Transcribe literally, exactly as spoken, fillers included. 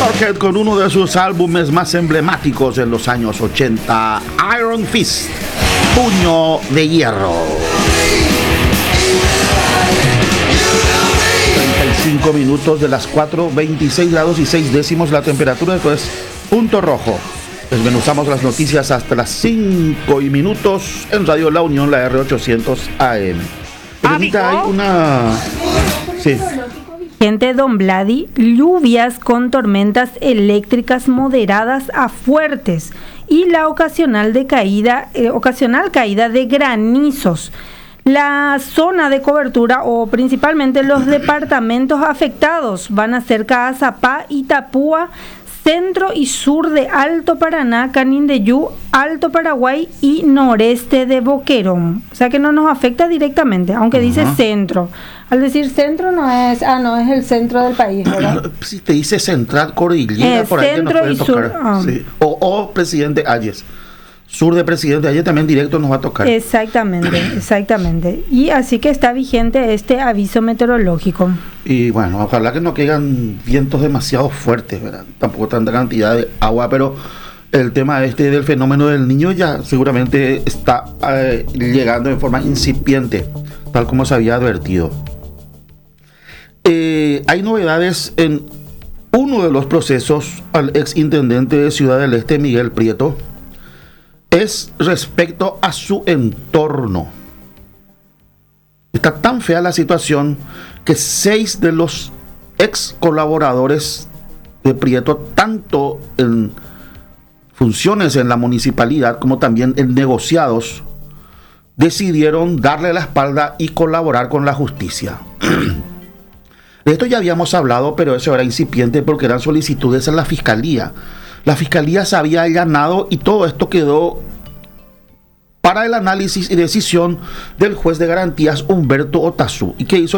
Motorhead con uno de sus álbumes más emblemáticos en los años ochenta, Iron Fist, Puño de Hierro. treinta y cinco minutos de las cuatro, veintiséis grados y seis décimos la temperatura, esto es punto rojo. Desmenuzamos las noticias hasta las cinco y minutos en Radio La Unión, la R ochocientos A M. Ahorita hay una... Sí. Gente Don Vladi, lluvias con tormentas eléctricas moderadas a fuertes y la ocasional de caída, eh, ocasional caída de granizos. La zona de cobertura o principalmente los departamentos afectados van a ser Caazapá, Itapúa, centro y sur de Alto Paraná, Canindeyú, Alto Paraguay y noreste de Boquerón. O sea que no nos afecta directamente, aunque uh-huh. dice centro. Al decir centro no es, ah no, es el centro del país, ¿verdad? Si te dice central, cordillera, eh, por ahí centro nos puede y tocar. Sur. Ah. Sí. O, o Presidente Ayes. Sur de Presidente Ayes también directo nos va a tocar. Exactamente, exactamente. Y así que está vigente este aviso meteorológico. Y bueno, ojalá que no caigan vientos demasiado fuertes, ¿verdad? Tampoco tanta cantidad de agua, pero el tema este del fenómeno del Niño ya seguramente está eh, llegando en forma incipiente, tal como se había advertido. Eh, hay novedades en uno de los procesos al ex intendente de Ciudad del Este, Miguel Prieto. Es respecto a su entorno. Está tan fea la situación que seis de los ex colaboradores de Prieto, tanto en funciones en la municipalidad como también en negociados, decidieron darle la espalda y colaborar con la justicia. De esto ya habíamos hablado, pero eso era incipiente porque eran solicitudes en la fiscalía. La fiscalía se había allanado y todo esto quedó para el análisis y decisión del juez de garantías Humberto Otazú. ¿Y qué hizo